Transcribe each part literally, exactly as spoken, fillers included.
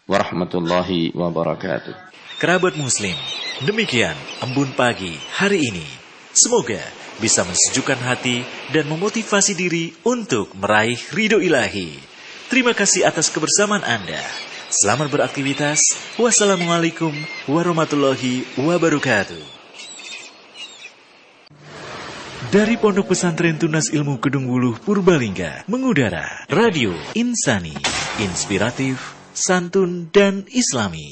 warahmatullahi wabarakatuh. Kerabat Muslim, demikian Embun Pagi hari ini. Semoga bisa mensejukkan hati dan memotivasi diri untuk meraih ridho ilahi. Terima kasih atas kebersamaan Anda. Selamat beraktivitas. Wassalamualaikum warahmatullahi wabarakatuh. Dari Pondok Pesantren Tunas Ilmu Kedung Wuluh Purbalingga mengudara Radio Insani, inspiratif, santun dan islami.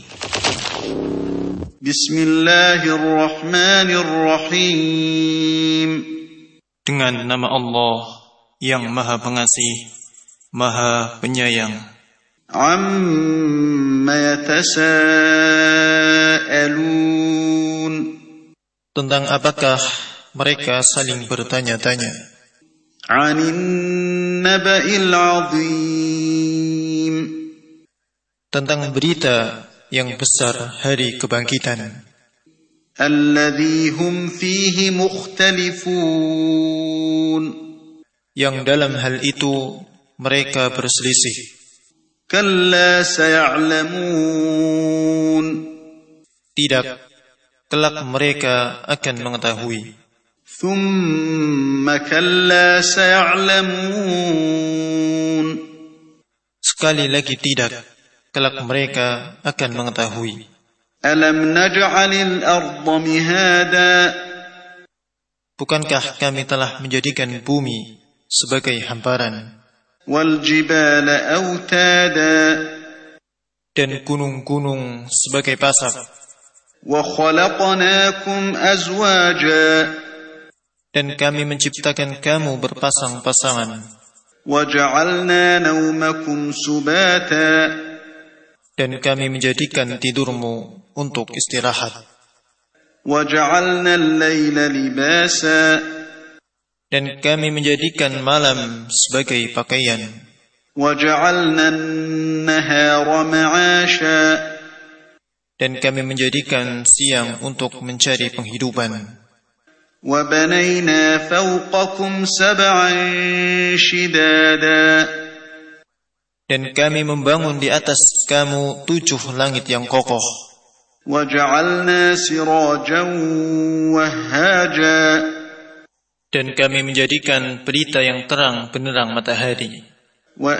Bismillahirrahmanirrahim. Dengan nama Allah yang Maha Pengasih, Maha Penyayang. Amma yatasa'alun. Tentang apakah mereka saling bertanya-tanya? Anin naba'il 'azim. Tentang berita yang besar hari kebangkitan. Alladzi hum fihi mukhtalifun. Yang dalam hal itu mereka berselisih. Kalla saya'lamun. Tidak, kelak mereka akan mengetahui. Thumma kalla saya'lamun. Sekali lagi tidak, kelak mereka akan mengetahui. Alam naj'alil arda mihada. Bukankah kami telah menjadikan bumi sebagai hamparan? Wal jibala autada. Dan gunung-gunung sebagai pasak. Wa khalaqnakum azwaja. Dan kami menciptakan kamu berpasang-pasangan. Wa ja'alna nawmakum subata. Dan kami menjadikan tidurmu untuk istirahat. Wa ja'alna al-laila libasa. Dan kami menjadikan malam sebagai pakaian. Wa ja'alna an-nahara ma'asha. Dan kami menjadikan siang untuk mencari penghidupan. وَبَنَيْنَا فَوْقَكُمْ سَبْعًا شِدَادًا. Dan kami membangun di atas kamu tujuh langit yang kokoh. وَجَعَلْنَا سِرَاجًا وَهَّاجًا. Dan kami menjadikan pelita yang terang benderang matahari.